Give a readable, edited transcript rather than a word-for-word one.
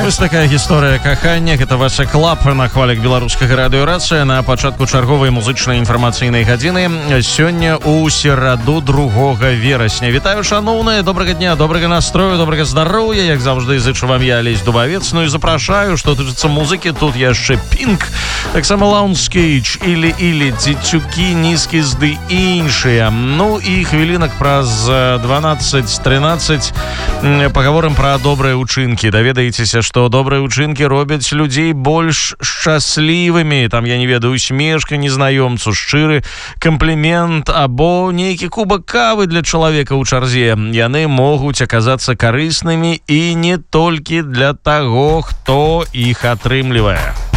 Вось такая гісторыя кахання. Гэта ваша клап на хвалях беларускага радыёрацыя на пачатку чарговай музычнай інфармацыйнай гадзіны. Сёння у сераду 2 верасня. Вітаю, шаноўныя, добрага дня, добрага настрою, добрага здароўя. Як заўжды, зычу вам я, Алесь Дубавец. Ну і запрашаю, што тычыцца музыкі, тут яшчэ Пінк, таксама Лаунскейдж, Ілі, Дзіцюкі, Нізкіз ды іншыя. Ну і хвілінак праз 12-13 пагаворым пра добрыя ўчынкі. Даведаецеся, што добрыя ўчынкі робяць людзей больш шчаслівымі. Там, я не ведаю, усмешка незнаёмцу, шчыры камплімент або нейкі кубак кавы для чалавека ў чарзе. Яны могуць аказацца карыснымі і не толькі для таго, хто іх атрымлівае.